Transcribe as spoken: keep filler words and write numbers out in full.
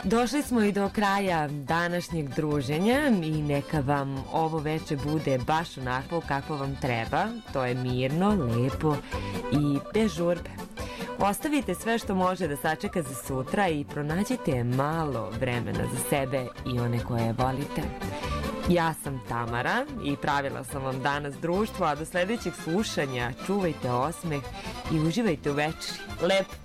Došli smo i do kraja današnjeg druženja i neka vam ovo veče bude baš onako kako vam treba. To je mirno, lepo i bez žurbe. Ostavite sve što može da sačeka za sutra i pronađite malo vremena za sebe i one koje volite. Ja sam Tamara i pravila sam vam danas društvo, a do sledećeg slušanja čuvajte osmeh i uživajte u večeri. Lepo!